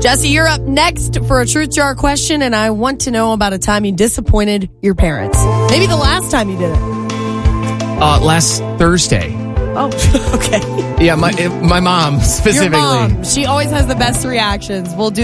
Jesse, you're up next for a Truth Jar question, and I want to know about a time you disappointed your parents. Maybe the last time you did it. Last Thursday. Oh, okay. Yeah, my mom specifically. Your mom. She always has the best reactions. We'll do